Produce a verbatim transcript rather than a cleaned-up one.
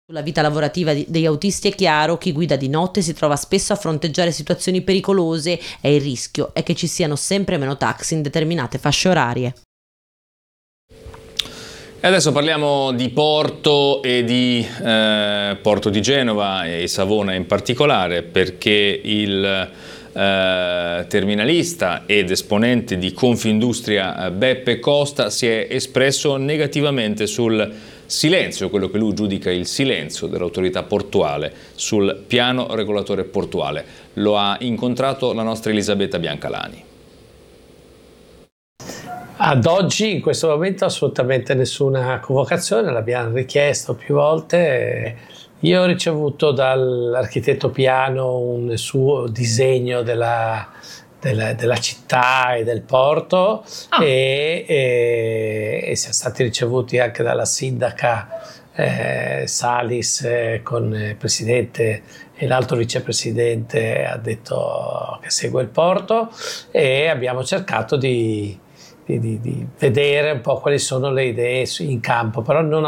Sulla vita lavorativa di- degli autisti è chiaro, chi guida di notte si trova spesso a fronteggiare situazioni pericolose e il rischio è che ci siano sempre meno taxi in determinate fasce orarie. E adesso parliamo di Porto e di eh, Porto di Genova e Savona in particolare, perché il eh, terminalista ed esponente di Confindustria Beppe Costa si è espresso negativamente sul silenzio, quello che lui giudica il silenzio dell'autorità portuale sul piano regolatore portuale. Lo ha incontrato la nostra Elisabetta Biancalani. Ad oggi, in questo momento, assolutamente nessuna convocazione, l'abbiamo richiesto più volte. Io ho ricevuto dall'architetto Piano un suo disegno della, della, della città e del porto ah. e, e, e siamo stati ricevuti anche dalla sindaca eh, Salis eh, con il presidente e l'altro vicepresidente ha detto che segue il porto, e abbiamo cercato di Di, di, di vedere un po' quali sono le idee in campo, però non